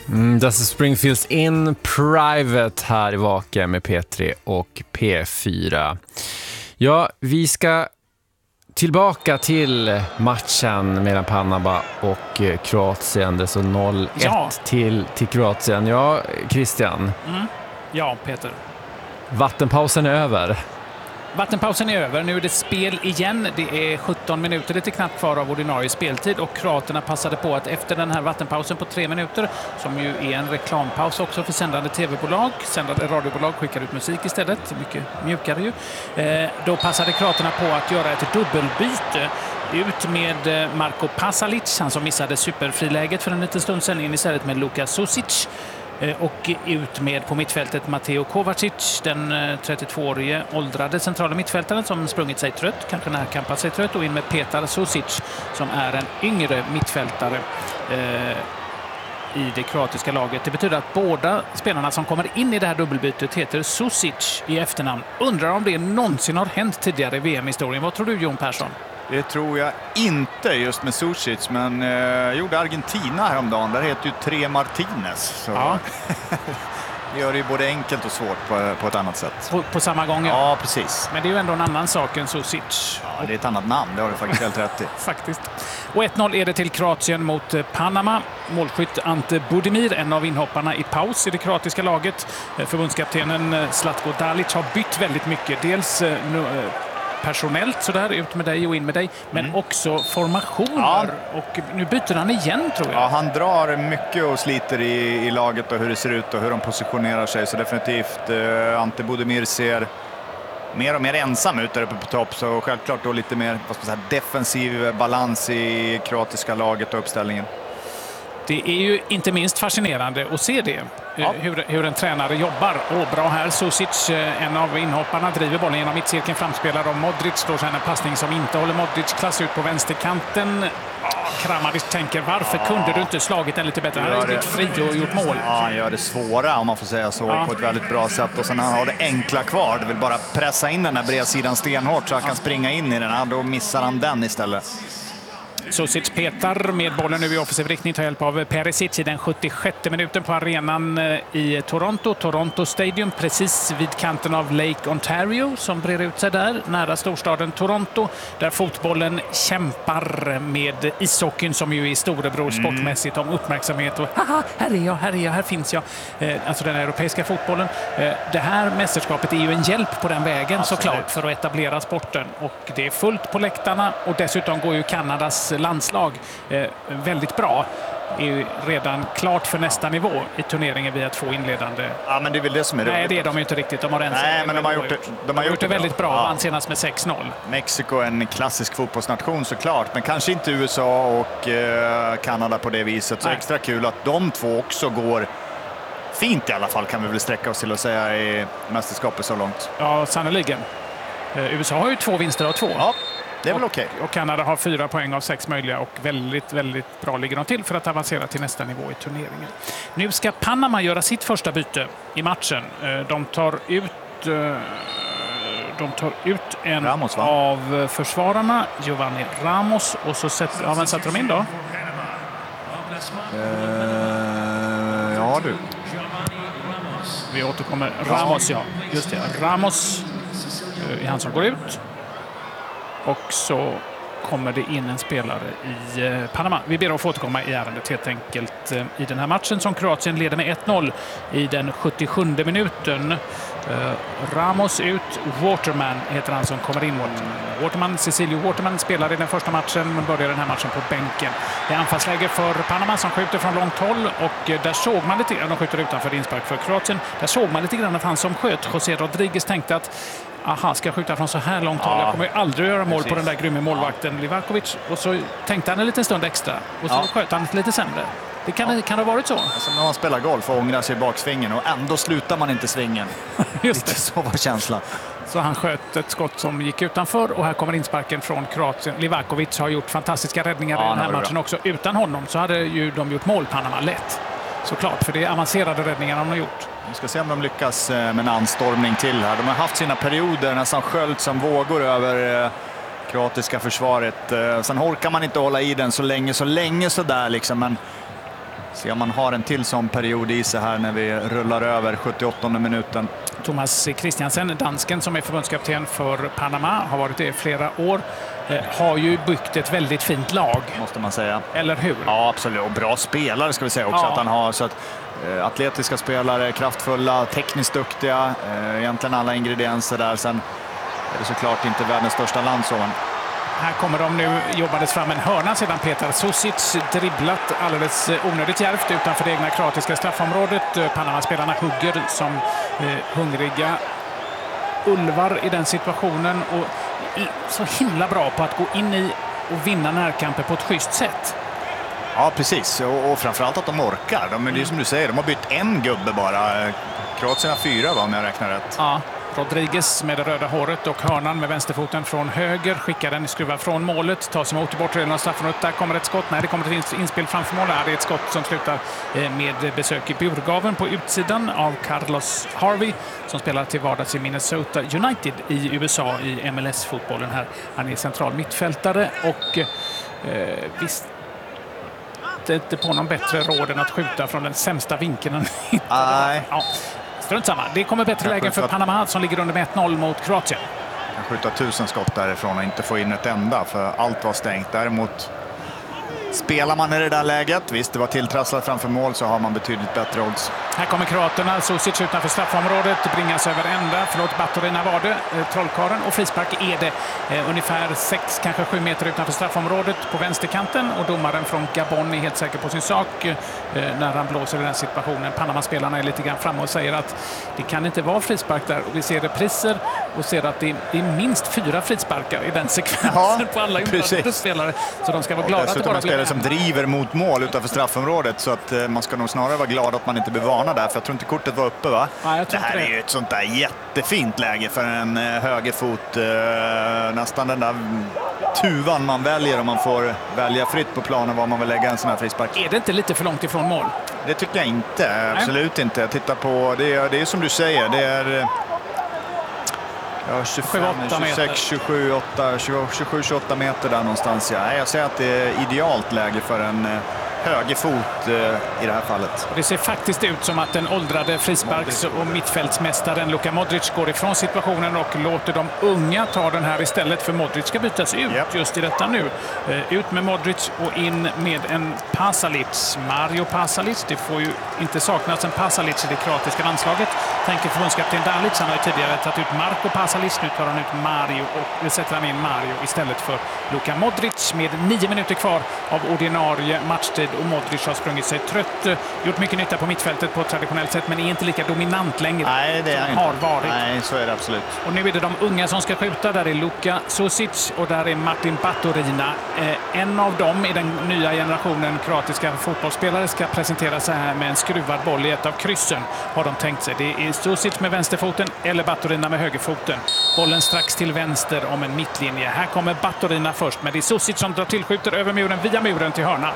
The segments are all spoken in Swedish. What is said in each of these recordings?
Dusty Springfields in Private här i Vaka med P3 och P4. Ja, vi ska tillbaka till matchen mellan Panama och Kroatien. Det är så 0-1 till Kroatien. Ja, Christian. Ja, Peter. Vattenpausen är över. Vattenpausen är över. Nu är det spel igen. Det är 17 minuter, lite knappt kvar av ordinarie speltid. Och kroaterna passade på att efter den här vattenpausen på 3 minuter, som ju är en reklampaus också för sändande tv-bolag, sändande radiobolag skickar ut musik istället, mycket mjukare ju. Då passade kroaterna på att göra ett dubbelbyte. Ut med Marko Pasalic, han som missade superfriläget för en liten stund sedan, in istället med Luka Susic. Och ut med på mittfältet Mateo Kovacic, den 32-årige åldrade centrala mittfältaren som sprungit sig trött, kanske närkampat sig trött, och in med Petar Susic som är en yngre mittfältare i det kroatiska laget. Det betyder att båda spelarna som kommer in i det här dubbelbytet heter Susic i efternamn. Undrar om det någonsin har hänt tidigare i VM-historien. Vad tror du, Jon Persson? Det tror jag inte just med Susic, men gjorde Argentina häromdagen. Där heter ju Tre Martinez. Så. Ja. Det gör det ju både enkelt och svårt på ett annat sätt. På samma gång? Ja, precis. Men det är ju ändå en annan sak än Susic. Ja, det är ett annat namn, det har du faktiskt helt rätt i. Faktiskt. Och 1-0 är det till Kroatien mot Panama. Målskytt Ante Budimir, en av inhopparna i paus i det kroatiska laget. Förbundskaptenen Zlatko Dalic har bytt väldigt mycket. Dels personellt sådär, ut med dig och in med dig, men också formationer. Ja. Och nu byter han igen, tror jag. Ja, han drar mycket och sliter i laget och hur det ser ut och hur de positionerar sig. Så definitivt Ante Budimir ser mer och mer ensam ut där uppe på topp. Så självklart då lite mer defensiv balans i kroatiska laget och uppställningen. Det är ju inte minst fascinerande att se det. Ja. Hur en tränare jobbar. Bra här. Susic, en av inhopparna, driver bollen genom mittcirkeln, framspelar om Modric. Står sen en passning som inte håller Modric. Klass ut på vänsterkanten. Kramaric tänker, varför kunde du inte slagit den lite bättre? Han har blivit fri och gjort mål. Ja, han gör det svåra, om man får säga så, på ett väldigt bra sätt. Och sen han har det enkla kvar. Det vill bara pressa in den här bredsidan stenhårt så han kan springa in i den. Då missar han den istället. Susic petar med bollen nu i offensiv riktning, tar hjälp av Perisic i den 76 minuten på arenan i Toronto Stadium, precis vid kanten av Lake Ontario som brer ut sig där, nära storstaden Toronto, där fotbollen kämpar med ishockeyn som ju är storebror sportmässigt om uppmärksamhet och här finns jag. Alltså den europeiska fotbollen. Det här mästerskapet är ju en hjälp på den vägen såklart för att etablera sporten, och det är fullt på läktarna, och dessutom går ju Kanadas landslag väldigt bra. Är ju redan klart för nästa nivå i turneringen via 2 inledande. Ja, men det är väl det som är roligt. Nej, det är de ju inte riktigt. De har men de har gjort det väldigt bra. Vann senast med 6-0. Mexiko är en klassisk fotbollsnation såklart, men kanske inte USA och Kanada på det viset. Så extra kul att de två också går fint i alla fall, kan vi väl sträcka oss till att säga, i mästerskapet så långt. Ja, sannoliken. USA har ju 2 vinster av 2. Ja. Det är väl okej. Och Kanada har 4 poäng av 6 möjliga, och väldigt, väldigt bra ligger de till för att avancera till nästa nivå i turneringen. Nu ska Panama göra sitt första byte i matchen. De tar ut en Ramos, av försvararna, Giovanni Ramos, och så sätter de in då? Ja du. Vi återkommer. Ramos, ja. Just det. Ramos är han som går ut. Och så kommer det in en spelare i Panama. Vi ber att få återkomma i ärendet helt enkelt i den här matchen som Kroatien leder med 1-0 i den 77 minuten. Ramos ut, Waterman heter han som kommer in. Cecilio Waterman spelar i den första matchen, men börjar den här matchen på bänken. Det är anfallsläge för Panama som skjuter från långt håll, och där såg man lite grann, de skjuter utanför inspark för Kroatien. Där såg man lite grann att han som sköt, José Rodriguez, tänkte att ska skjuta från så här långt håll. Jag kommer ju aldrig göra mål på den där grymma målvakten Livakovic. Och så tänkte han en liten stund extra. Och så sköt han lite sämre. Det kan ha varit så. Alltså när man spelar golf och ångrar sig i baksvingen och ändå slutar man inte svingen. Just det. Så var känslan. Så han sköt ett skott som gick utanför, och här kommer insparken från Kroatien. Livakovic har gjort fantastiska räddningar i den här matchen också. Utan honom så hade ju de gjort mål, Panama, lätt. Såklart, för det är avancerade räddningar de har gjort. Vi ska se om de lyckas med en anstormning till här. De har haft sina perioder nästan sköljt som vågor över kroatiska försvaret. Sen orkar man inte hålla i den så länge så där liksom. Men Se om man har en till sån period i sig här när vi rullar över 78:e minuten. Thomas Christiansen, dansken som är förbundskapten för Panama, har varit det i flera år. Har ju byggt ett väldigt fint lag. Måste man säga. Eller hur? Ja, absolut. Och bra spelare ska vi säga också. Ja. Att han har så att, atletiska spelare, kraftfulla, tekniskt duktiga. Egentligen alla ingredienser där. Sen är det såklart inte världens största land så. Här kommer de nu, jobbades fram en hörna sedan Petar Susic dribblat alldeles onödigt djärvt utanför det egna kroatiska straffområdet. Panama-spelarna hugger som hungriga ulvar i den situationen och är så himla bra på att gå in i och vinna närkamper på ett schysst sätt. Ja, precis. Och framförallt att de orkar. Det är som du säger, de har bytt en gubbe bara. Kroatien har 4 om jag räknar rätt. Ja. Rodriguez med det röda håret och hörnan med vänsterfoten från höger. Skickar den, skruvar från målet. Tar sig emot i bortre delen av straffområdet. Där kommer ett skott. Nej, det kommer ett inspel framför målet. Det är ett skott som slutar med besök i burgaven på utsidan av Carlos Harvey som spelar till vardags i Minnesota United i USA i MLS-fotbollen här. Han är central mittfältare och visst inte på någon bättre råd än att skjuta från den sämsta vinkeln. Nej. Ja. Strunt samma. Det kommer bättre lägen för Panama som ligger under med 1-0 mot Kroatien. Kan skjuta 1000 skott därifrån och inte få in ett enda för allt var stängt. Däremot spelar man i det där läget, visst det var tilltrasslat framför mål, så har man betydligt bättre odds. Här kommer kroaterna, Susic utanför straffområdet, bringas över ända, Baturina var det, trollkaren, och frispark är det ungefär 6, kanske 7 meter utanför straffområdet på vänsterkanten, och domaren från Gabon är helt säker på sin sak när han blåser i den situationen. Panama-spelarna är lite grann framme och säger att det kan inte vara frispark där, och vi ser repriser och ser att det är minst 4 frisparkar i den sekvensen på alla inblandade spelare, så de ska vara glada att det bara blir som driver mot mål utanför straffområdet, så att man ska nog snarare vara glad att man inte blir varnad där, för jag tror inte kortet var uppe, va? Ja, det här är ju ett sånt där jättefint läge för en högerfot, nästan den där tuvan man väljer om man får välja fritt på planen var man vill lägga en sån här frispark. Är det inte lite för långt ifrån mål? Det tycker jag inte, absolut inte. Jag tittar på, det är som du säger, det är 25, 26, 27, 28 meter där någonstans. Ja. Jag säger att det är idealt läge för en högerfot i det här fallet. Det ser faktiskt ut som att den åldrade frisparks- och mittfältsmästaren Luka Modric går ifrån situationen och låter de unga ta den här istället, för Modric ska bytas ut just i detta nu. Ut med Modric och in med en Pasalic. Mario Pasalic, det får ju inte saknas en Pasalic i det kroatiska landslaget. Tänker förbundskapten Dalic, han har ju tidigare tagit ut Marko Pasalic, nu tar han ut Mario och sätter han in Mario istället för Luka Modric med 9 minuter kvar av ordinarie matchtid. Och Modric har sprungit sig trött, gjort mycket nytta på mittfältet på ett traditionellt sätt, men är inte lika dominant längre. Nej, det är som har varit. Nej, så är det absolut. Och nu är det de unga som ska skjuta. Där är Luka Susic och där är Martin Baturina. En av dem i den nya generationen kroatiska fotbollsspelare ska presentera sig här med en skruvad boll i ett av kryssen, har de tänkt sig. Det är Susic med vänsterfoten eller Baturina med högerfoten. Bollen strax till vänster om en mittlinje. Här kommer Baturina först, men det är Susic som drar tillskjuter över muren, via muren till hörna.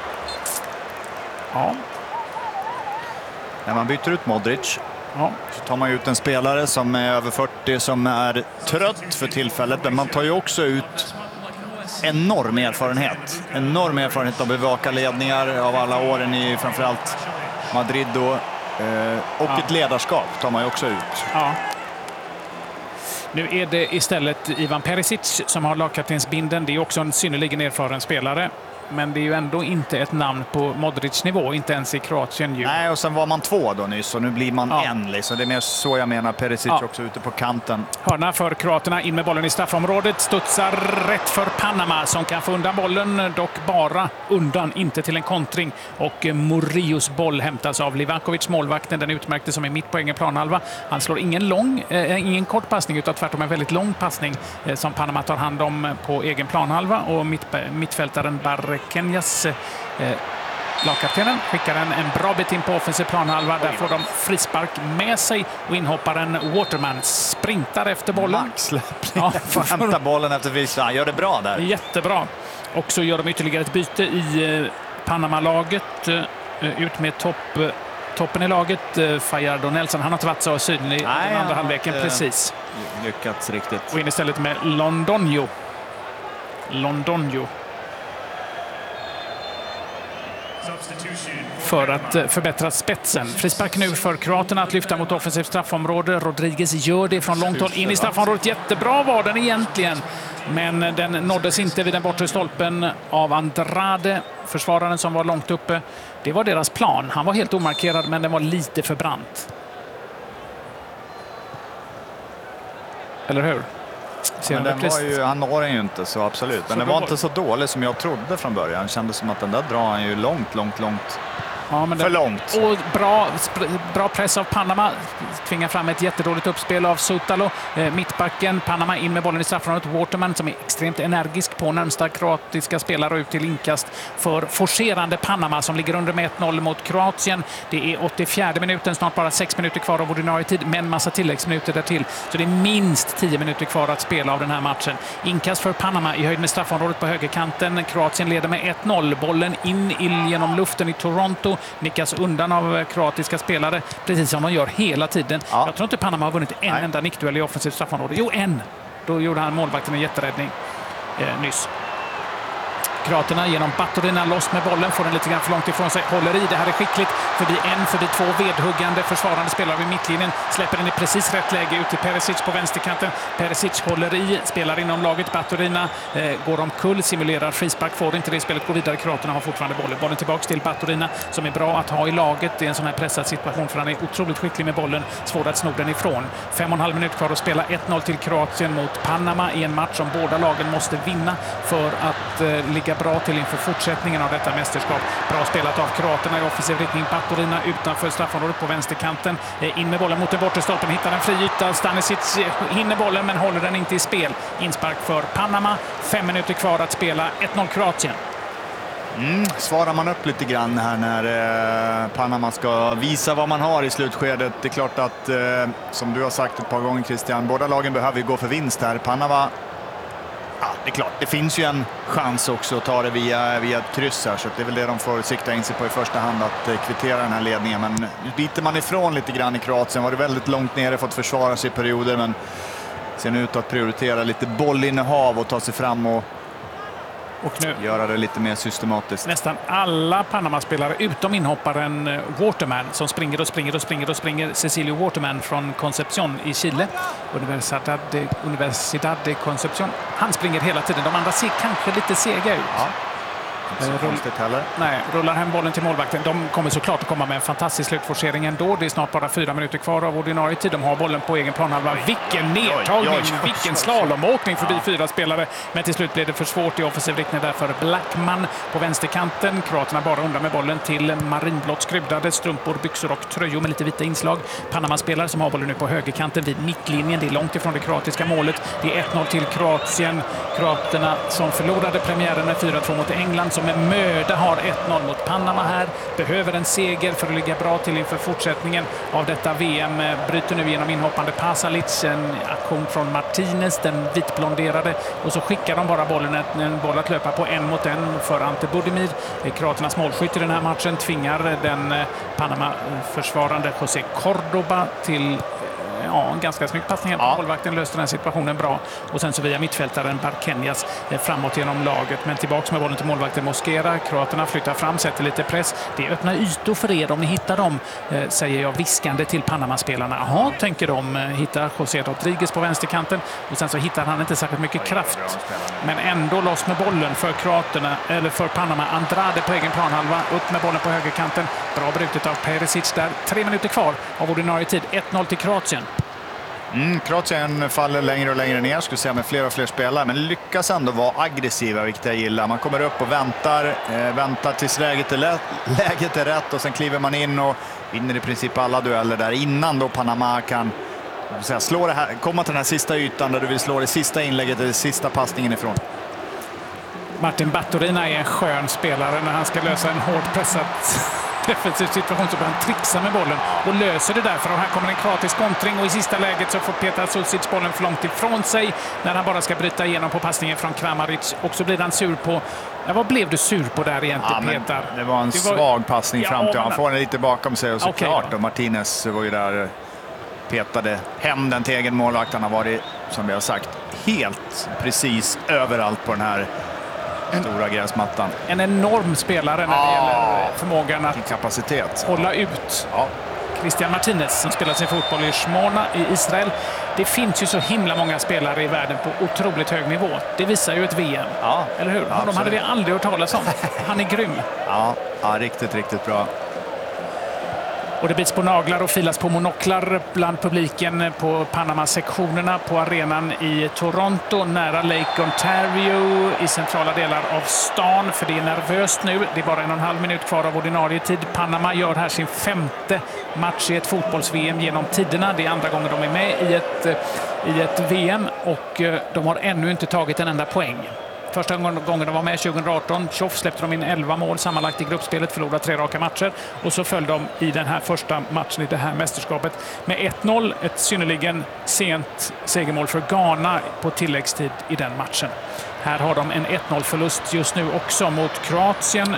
Ja. När man byter ut Modric så tar man ut en spelare som är över 40, som är trött för tillfället, men man tar ju också ut enorm erfarenhet av att bevaka ledningar av alla åren i framförallt Madrid då, och ett ledarskap tar man ju också ut. Ja. Nu är det istället Ivan Perisic som har lagkaptensbindeln. Det är också en synnerligen erfaren spelare. Men det är ju ändå inte ett namn på Modric nivå, inte ens i Kroatien. Nej, och sen var man 2 då nyss och nu blir man en. Liksom. Det är mer så jag menar, Perisic också ute på kanten. Hörna för kroaterna, in med bollen i straffområdet. Studsar rätt för Panama som kan få undan bollen, dock bara undan, inte till en kontring. Och Murillos boll hämtas av Livakovic, målvakten, den utmärkte som är mitt på egen planhalva. Han slår ingen kort passning utan tvärtom en väldigt lång passning som Panama tar hand om på egen planhalva, och mittfältaren Barrekenjas, lagkaptenen, skickar en bra bit in på offensiv planhalva. Där får de frispark med sig och inhopparen Waterman sprintar efter bollen. Max får hämta bollen efter frispark. Han gör det bra där. Jättebra. Och så gör de ytterligare ett byte i Panama-laget. Ut med toppen i laget, Fajardo Nelson. Han har inte varit så synlig i den andra halvleken precis. Lyckats riktigt. Och in istället med Londonio. för att förbättra spetsen. Frispark nu för kroaterna att lyfta mot offensivt straffområde. Rodriguez gör det från långt håll in i straffområdet. Jättebra var den egentligen, men den nåddes inte vid den bortre stolpen av Andrade, försvararen som var långt uppe. Det var deras plan. Han var helt omarkerad, men den var lite för brant. Eller hur? Men han når den ju inte, så absolut. Men den var inte så dålig som jag trodde från början. Det kändes som att den där drar han ju långt. Ja, men för långt. Och bra press av Panama. Tvingar fram ett jättedåligt uppspel av Sutalo. Mittbacken, Panama in med bollen i straffområdet. Waterman som är extremt energisk på närmsta kroatiska spelare ut till inkast för forcerande Panama som ligger under med 1-0 mot Kroatien. Det är 84:e minuten, snart bara 6 minuter kvar av ordinarie tid, men massa tilläggsminuter där till. Så det är minst 10 minuter kvar att spela av den här matchen. Inkast för Panama i höjd med straffområdet på högerkanten. Kroatien leder med 1-0. Bollen in genom luften i Toronto. Nickas undan av kroatiska spelare, precis som de gör hela tiden. Ja. Jag tror inte Panama har vunnit en enda nickduell i offensivt straffområde. Jo, en! Då gjorde han målvakten en jätteräddning nyss. Kroaterna genom Baturina loss med bollen, får den lite grann för långt ifrån sig, håller i, det här är skickligt, förbi två vedhuggande försvarande spelare vid mittlinjen, släpper den i precis rätt läge ut till Perisic på vänsterkanten. Perisic håller i, spelar inom laget. Baturina går omkull, simulerar frispark, får inte det, spelet går vidare. Kroaterna har fortfarande bollen tillbaks till Baturina som är bra att ha i laget. Det är en sån här pressad situation för han är otroligt skicklig med bollen, svår att sno den ifrån. 5,5 minuter kvar att spela, 1-0 till Kroatien mot Panama i en match som båda lagen måste vinna för att ligga bra till inför fortsättningen av detta mästerskap. Bra spelat av kroaterna i offensiv riktning. Baturina utanför straffområdet på vänsterkanten. In med bollen mot den bortre stolpen. Hittar en fri yta. Stanisic hinner bollen men håller den inte i spel. Inspark för Panama. 5 minuter kvar att spela. 1-0 Kroatien. Svarar man upp lite grann här när Panama ska visa vad man har i slutskedet. Det är klart att, som du har sagt ett par gånger Christian, båda lagen behöver ju gå för vinst här. Panama, ja, det är klart, det finns ju en chans också att ta det via ett kryss här, så det är väl det de får sikta in sig på i första hand, att kvittera den här ledningen. Men nu biter man ifrån lite grann i Kroatien, var det väldigt långt nere, fått försvara sig i perioder, men ser nu ut att prioritera lite bollinnehav och ta sig fram och nu göra det lite mer systematiskt. Nästan alla Panama-spelare utom inhopparen Waterman som springer. Cecilio Waterman från Concepción i Chile. Universidad de Concepción. Han springer hela tiden. De andra ser kanske lite sega ut. Ja. Rullar hem bollen till målvakten. De kommer såklart att komma med en fantastisk slutforcering ändå. Det är snart bara 4 minuter kvar av ordinarie tid. De har bollen på egen planhalva. Vilken nedtagning, vilken slalomåkning förbi 4 spelare. Men till slut blev det för svårt i offensiv riktning därför Blackman på vänsterkanten. Kroaterna bara undan med bollen till marinblått skruvdade strumpor, byxor och tröjor med lite vita inslag. Panama-spelare som har bollen nu på högerkanten vid mittlinjen. Det är långt ifrån det kroatiska målet. Det är 1-0 till Kroatien. Kroaterna som förlorade premiären med 4-2 mot England, som med möda har 1-0 mot Panama här. Behöver en seger för att ligga bra till inför fortsättningen av detta VM. Bryter nu genom inhoppande Pasalic, en aktion från Martinez, den vitblonderade, och så skickar de bara bollen, en boll att löpa på 1 mot 1 för Ante Budimir. Kroaternas målskytt i den här matchen tvingar den Panama-försvarande José Cordoba till en ganska snygg passning. Målvakten löste den här situationen bra. Och sen så via mittfältaren Barkenjas framåt genom laget. Men tillbaks med bollen till målvakten Mosquera. Kroaterna flyttar fram, sätter lite press. Det öppnar ytor för er om ni hittar dem, säger jag viskande till Panama-spelarna. Jaha, tänker de. Hittar José Rodriguez på vänsterkanten. Och sen så hittar han inte särskilt mycket kraft. Men ändå loss med bollen för kroaterna, eller för Panama. Andrade på egen planhalva. Upp med bollen på högerkanten. Bra brutet av Perisic där. 3 minuter kvar av ordinarie tid. 1-0 till Kroatien. Kroatien faller längre och längre ner, skulle säga, med fler och fler spelare, men lyckas ändå vara aggressiva, vilket jag gillar. Man kommer upp och väntar tills läget är rätt, och sen kliver man in och vinner i princip alla dueller där innan då Panama kan slå det här, komma till den här sista ytan där du vill slå det sista inlägget eller sista passningen ifrån. Martin Baturina är en skön spelare när han ska lösa en hårt pressad defensiv situation, så börjar han trixa med bollen och löser det därför. Och här kommer en kroatisk kontring, och i sista läget så får Petar Sulcic bollen för långt ifrån sig när han bara ska bryta igenom på passningen från Kramaric, och så blir han sur på... Ja, vad blev du sur på där egentligen, Petar? Det var en svag passning fram till. Han får den lite bakom sig, och såklart. Okay, och Martinez var ju där, petade hem den till egen målvakt. Han har varit, som vi har sagt, helt precis överallt på den här Stora gräsmattan. En enorm spelare när det gäller förmågan att kapacitet. hålla ut. Ja. Christian Martinez som spelar sin fotboll i Shmona i Israel. Det finns ju så himla många spelare i världen på otroligt hög nivå. Det visar ju ett VM. Ja. Eller hur? De hade vi aldrig hört talas om. Han är grym. Ja, riktigt, riktigt bra. Och det bits på naglar och filas på monoklar bland publiken på Panama-sektionerna på arenan i Toronto nära Lake Ontario i centrala delar av stan. För det är nervöst nu. Det är bara 1,5 minut kvar av ordinarie tid. Panama gör här sin 5:e match i ett fotbolls-VM genom tiderna. Det är andra gången de är med i ett VM och de har ännu inte tagit en enda poäng. Första gången de var med 2018, tjoff, släppte de in 11 mål sammanlagt i gruppspelet, förlorade 3 raka matcher. Och så föll de i den här första matchen i det här mästerskapet med 1-0. Ett synnerligen sent segermål för Ghana på tilläggstid i den matchen. Här har de en 1-0-förlust just nu också mot Kroatien.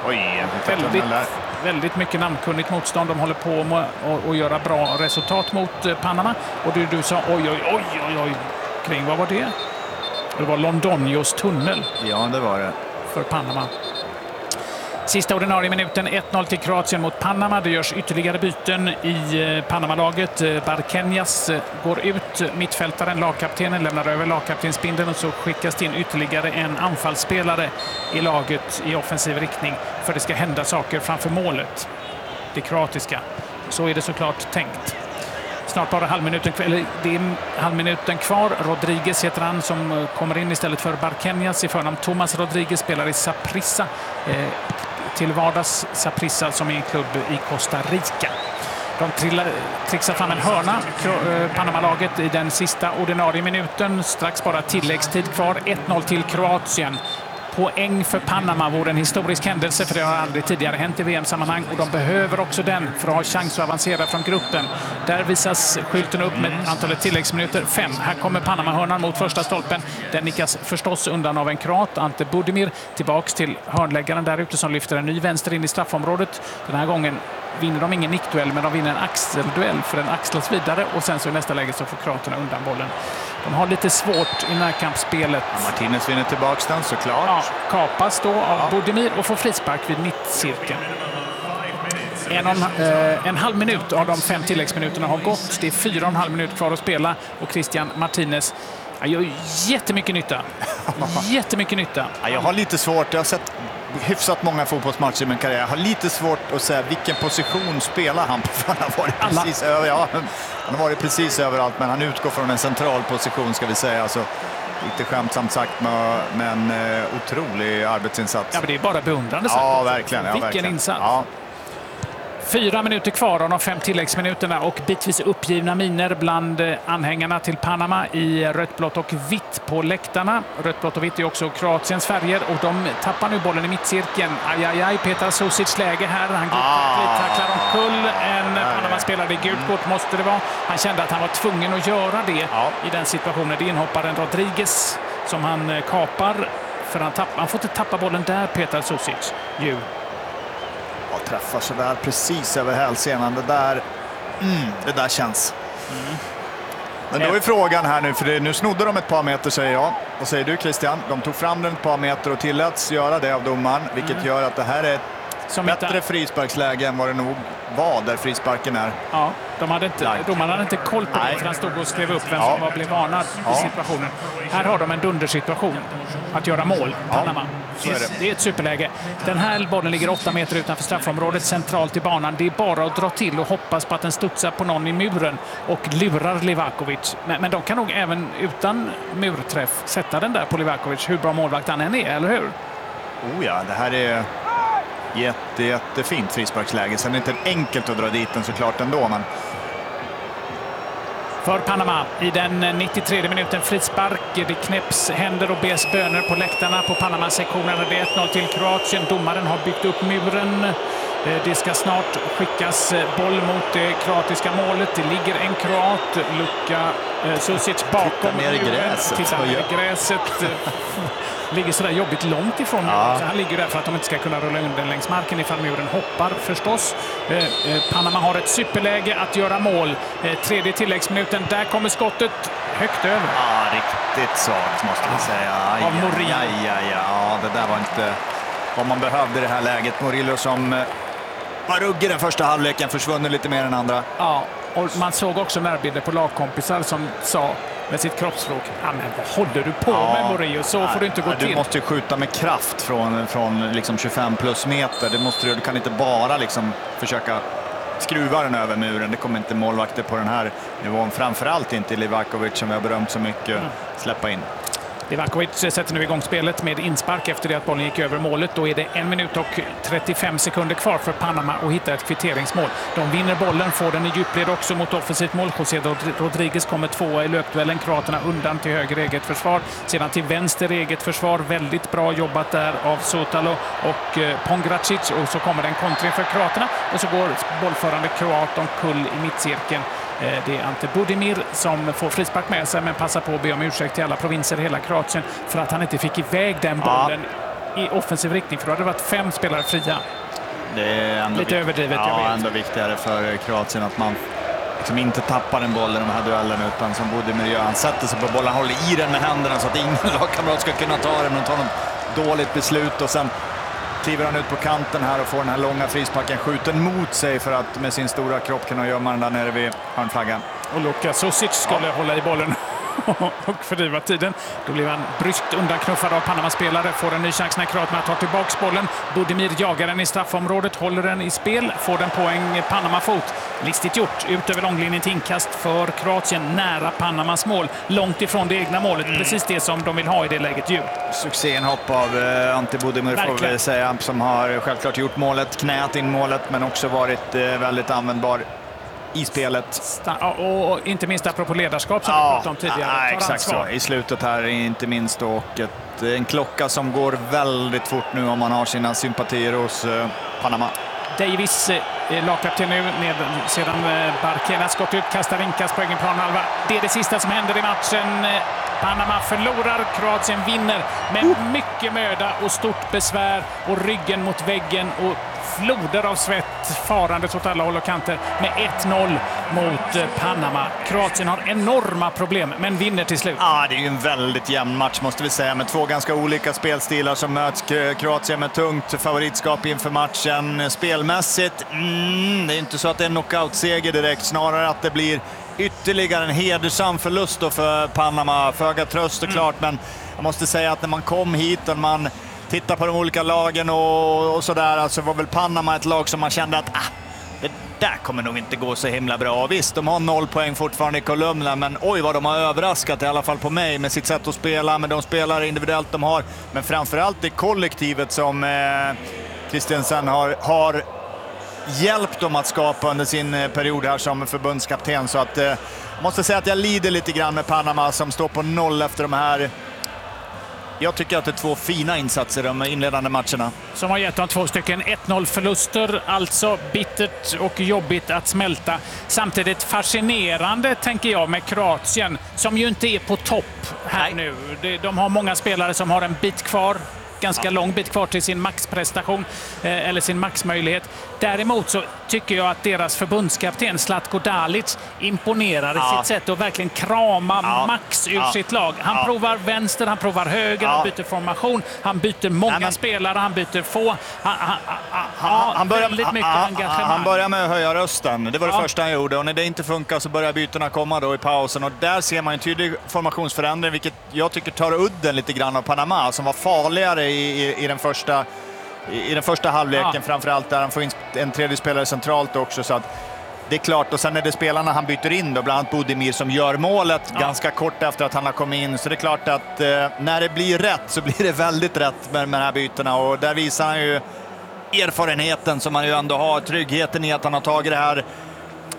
Väldigt mycket namnkunnigt motstånd. De håller på med att göra bra resultat mot Panama. Och du sa oj, kring vad var det? Det var Londonios tunnel. Ja, det var det. För Panama. Sista ordinarie minuten, 1-0 till Kroatien mot Panama. Det görs ytterligare byten i Panama-laget. Barqueñas går ut, mittfältaren, lagkaptenen, lämnar över lagkaptensbindeln och så skickas in ytterligare en anfallsspelare i laget i offensiv riktning. För det ska hända saker framför målet. Det kroatiska. Så är det såklart tänkt. Snart bara det är halvminuten kvar. Rodriguez heter han som kommer in istället för Barqueñas i förnamn. Thomas Rodriguez spelar i Saprissa. Till vardags Saprissa som är en klubb i Costa Rica. De trixar fram en hörna, Panama-laget, i den sista ordinarie minuten. Strax bara tilläggstid kvar. 1-0 till Kroatien. Poäng för Panama vore en historisk händelse, för det har aldrig tidigare hänt i VM-sammanhang och de behöver också den för att ha chans att avancera från gruppen. Där visas skylten upp med antalet tilläggsminuter 5. Här kommer Panama-hörnan mot första stolpen. Den nickas förstås undan av en kroat, Ante Budimir, tillbaks till hörnläggaren där ute som lyfter en ny vänster in i straffområdet. Den här gången vinner de ingen nickduell, men de vinner en axelduell, för den axlas vidare och sen så i nästa läge så får kroaterna undan bollen. De har lite svårt i närkampsspelet. Martinez vinner tillbaks den såklart. Ja, kapas då av Budimir och får frispark vid mittcirkeln. En halv minut av de 5 tilläggsminuterna har gått. Det är 4,5 minuter kvar att spela och Christian Martinez gör jättemycket nytta. Jättemycket nytta. Ja, jag har lite svårt. Jag har sett hyfsat många fotbollsmatcher i min karriär. Jag har lite svårt att säga vilken position spelar han på. Han har varit precis överallt, men han utgår från en central position, ska vi säga. Alltså, lite skämtsamt sagt, men otrolig arbetsinsats. Ja, men det är bara beundrande sagt. Ja, verkligen. Ja, vilken insats. Ja. 4 minuter kvar av de 5 tilläggsminuterna och bitvis uppgivna miner bland anhängarna till Panama i rött, blått och vitt på läktarna. Rött, blått och vitt är också Kroatiens färger och de tappar nu bollen i mittcirkeln. Aj, Petar Susic läge här. Han tacklar omkull en Panama-spelare. Gult kort måste det vara. Han kände att han var tvungen att göra det i den situationen. Det är inhopparen Rodriguez som han kapar. För han får inte tappa bollen där, Petar Susic. Träffar så där precis över hälsenan. Det där känns. Men då är frågan här nu, för nu snodde de ett par meter, säger jag. Vad säger du, Christian? De tog fram den ett par meter och tilläts göra det av domaren, vilket gör att det här är ett bättre frisparksläge än vad det nog var där frisparken är. Ja, domaren hade inte koll på det, för han stod och skrev upp vem som blev varnad i situationen. Här har de en dundersituation att göra mål, Panama. Det är ett superläge. Den här bollen ligger 8 meter utanför straffområdet, centralt i banan. Det är bara att dra till och hoppas på att den studsar på någon i muren och lurar Livakovic. Men de kan nog även utan murträff sätta den där på Livakovic, hur bra målvakt han än är, eller hur? Oh ja, det här är jättefint frisparksläge. Sen är det inte enkelt att dra dit den såklart ändå, men... För Panama i den 93 minuten frispark. Det knäpps händer och bes böner på läktarna på Panama-sektionen. Det är 1-0 till Kroatien. Domaren har byggt upp muren Det ska snart skickas boll mot det kroatiska målet. Det ligger en kroat, Luka Susic, bakom. Titta ner i gräset. Titta ner i gräset. Ligger sådär jobbigt långt ifrån muren. Så han ligger där för att de inte ska kunna rulla under längs marken ifall muren hoppar förstås. Panama har ett superläge att göra mål. Tredje tilläggsminuten. Där kommer skottet högt över. Ja, riktigt svagt måste man säga. Av Murillo. Ja, det där var inte vad man behövde i det här läget. Murillo som var ruggig den första halvleken, försvunnit lite mer än andra. Ja, och man såg också närbilder på lagkompisar som sa med sitt kroppsspråk: men vad håller du på med, Murillo? Så får du inte gå till. Du måste ju skjuta med kraft från liksom 25 plus meter. Du kan inte bara liksom försöka skruva den över muren. Det kommer inte målvakter på den här nivån. Framförallt inte Livakovic, som vi har berömt så mycket, släppa in. Livakovic sätter nu igång spelet med inspark efter det att bollen gick över målet. Då är det 1 minut och 35 sekunder kvar för Panama att hitta ett kvitteringsmål. De vinner bollen, får den i djupled också mot offensivt mål. José Rodriguez kommer tvåa i löpduellen. Kroaterna undan till höger eget försvar. Sedan till vänster eget försvar. Väldigt bra jobbat där av Sotalo och Pongracic. Och så kommer en kontring för kroaterna. Och så går bollförande kroat omkull i mittcirkeln. Det är Ante Budimir som får frispark med sig, men passar på att be om ursäkt till alla provinser i hela Kroatien för att han inte fick iväg den bollen i offensiv riktning, för då hade det varit 5 spelare fria. Det är ändå lite överdrivet, ja, jag vet. Ändå viktigare för Kroatien att man liksom inte tappar den bollen i de här duellen, utan som Budimir gör, han sätter sig på bollen, håller i den med händerna så att ingen lagkamrat ska kunna ta den, men tar något dåligt beslut och sen kliver han ut på kanten här och får den här långa frisparken skjuten mot sig för att med sin stora kropp kunna gömma den där nere vid hörnflaggan. Och Luka Susic skulle hålla i bollen och fördriva tiden. Då blev han bryskt undanknuffad av Panama-spelare. Får en ny chans när kroaterna tar tillbaks bollen. Budimir jagar den i straffområdet, håller den i spel, får den på en Panama-fot. Listigt gjort, ut över långlinjen till inkast för Kroatien, nära Panamas mål. Långt ifrån det egna målet, precis det som de vill ha i det läget ju. Succénhopp av Ante Budimir får vi säga, som har självklart gjort målet, knät in målet, men också varit väldigt användbar i spelet. Och inte minst apropå ledarskap som vi pratade om tidigare. Ja, exakt så. I slutet här inte minst, och en klocka som går väldigt fort nu om man har sina sympatier hos Panama. Davis, lagkapten nu, sedan Barquenas gått ut, kastar inkast på egen planhalva. Det är det sista som händer i matchen. Panama förlorar, Kroatien vinner med mycket möda och stort besvär och ryggen mot väggen och floder av svett farandes åt alla håll och kanter med 1-0 mot Panama. Kroatien har enorma problem men vinner till slut. Ja, det är ju en väldigt jämn match måste vi säga, med 2 ganska olika spelstilar som möts. Kroatien med tungt favoritskap inför matchen. Spelmässigt, det är inte så att det är en knockout-seger direkt, snarare att det blir ytterligare en hedersam förlust då för Panama. Föga tröst såklart, men jag måste säga att när man kom hit och man tittar på de olika lagen och sådär, alltså var väl Panama ett lag som man kände att det där kommer nog inte gå så himla bra. Visst, de har 0 poäng fortfarande i kolumnen, men oj vad de har överraskat, i alla fall på mig, med sitt sätt att spela, med de spelare individuellt de har, men framförallt det kollektivet som Christensen har hjälpt dem att skapa under sin period här som förbundskapten. Så att jag måste säga att jag lider lite grann med Panama som står på 0 efter de här. Jag tycker att det är 2 fina insatser de inledande matcherna. Som har gett dem 2 stycken 1-0-förluster. Alltså bittert och jobbigt att smälta. Samtidigt fascinerande, tänker jag, med Kroatien som ju inte är på topp här nu. De har många spelare som har en bit kvar. Ganska lång bit kvar till sin maxprestation eller sin maxmöjlighet. Däremot så tycker jag att deras förbundskapten Zlatko Dalic imponerar i sitt sätt att verkligen krama max ur sitt lag. Han provar vänster, han provar höger, han byter formation, han byter många spelare, han byter få. Han börjar väldigt mycket engagemang. Han börjar med att höja rösten. Det var det första han gjorde, och när det inte funkar så börjar bytena komma då i pausen, och där ser man en tydlig formationsförändring, vilket jag tycker tar udden lite grann av Panama som var farligare i den första halvleken, framförallt där han får in en tredje spelare centralt också, så att det är klart. Och sen är det spelarna han byter in då, bland annat Budimir, som gör målet ganska kort efter att han har kommit in, så det är klart att när det blir rätt så blir det väldigt rätt med de här bytena, och där visar han ju erfarenheten som han ju ändå har, tryggheten i att han har tagit det här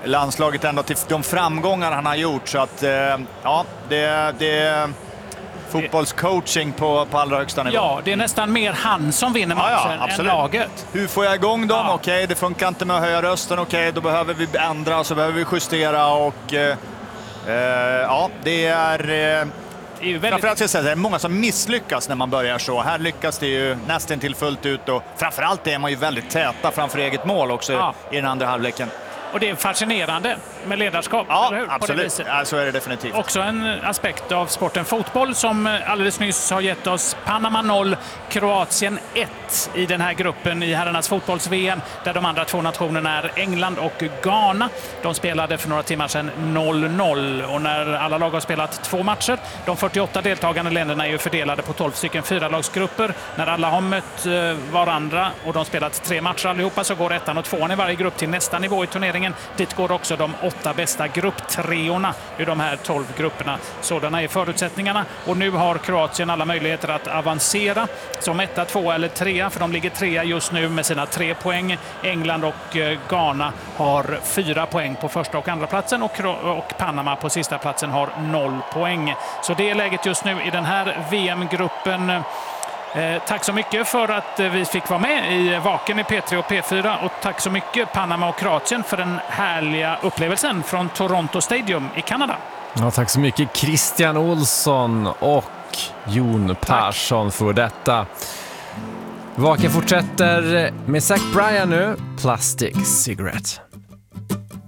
landslaget ändå till de framgångar han har gjort, så att fotbollscoaching på allra högsta nivå. Ja, det är nästan mer han som vinner matchen än laget. Hur får jag igång dem? Ja. Okej, det funkar inte med att höja rösten. Okej, då behöver vi ändra, så behöver vi justera och ja, det är... Framförallt ska jag säga att det är många som misslyckas när man börjar så. Här lyckas det ju nästan till fullt ut och framförallt är man ju väldigt täta framför eget mål också i den andra halvleken. Och det är fascinerande med ledarskap. Ja, eller hur? absolut. Ja, så är det definitivt. Också en aspekt av sporten fotboll som alldeles nyss har gett oss Panama 0, Kroatien 1 i den här gruppen i herrarnas fotbolls-VM, där de andra två nationerna är England och Ghana. De spelade för några timmar sedan 0-0 och när alla lag har spelat 2 matcher, de 48 deltagande länderna är ju fördelade på 12 stycken 4-lagsgrupper. När alla har mött varandra och de spelat 3 matcher allihopa, så går 1:an och 2:an i varje grupp till nästa nivå i turneringen. Dit går också de 8 bästa grupptreorna ur de här 12 grupperna. Sådana är förutsättningarna. Och nu har Kroatien alla möjligheter att avancera som 1, 2 eller 3, för de ligger 3 just nu med sina 3 poäng. England och Ghana har 4 poäng på första och andra platsen och Panama på sista platsen har 0 poäng. Så det är läget just nu i den här VM-gruppen. Tack så mycket för att vi fick vara med i Vaken i P3 och P4 och tack så mycket Panama och Kroatien för den härliga upplevelsen från Toronto Stadium i Kanada. Ja, tack så mycket Christian Olsson och Jon Persson för detta. Vaken fortsätter med Zach Bryan nu, Plastic Cigarette.